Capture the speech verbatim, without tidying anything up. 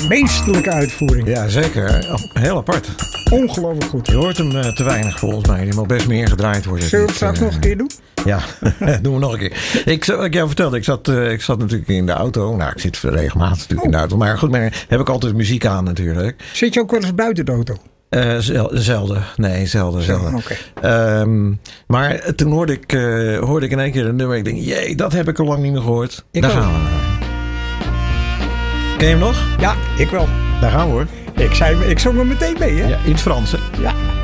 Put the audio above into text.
meesterlijke uitvoering. Ja, zeker. Heel apart. Ongelooflijk goed. Je hoort hem uh, te weinig volgens mij. Die mag best meer gedraaid worden. Zullen we het straks uh, nog een keer doen? Ja, doen we nog een keer. Ik, ik jou vertelde, ik zat, uh, ik zat natuurlijk in de auto. Nou, ik zit regelmatig natuurlijk oh. in de auto. Maar goed, maar heb ik altijd muziek aan natuurlijk. Zit je ook wel eens buiten de auto? Uh, zelden. Nee, zelden. zelden. Okay. Um, maar toen hoorde ik, uh, hoorde ik in één keer een nummer. Ik denk, jee, dat heb ik al lang niet meer gehoord. Ik Daar ook. gaan we naar. Ken je hem nog? Ja, ik wel. Daar gaan we hoor. Ik, zei, ik zong hem meteen mee, hè? Ja, in het Frans, hè? Ja.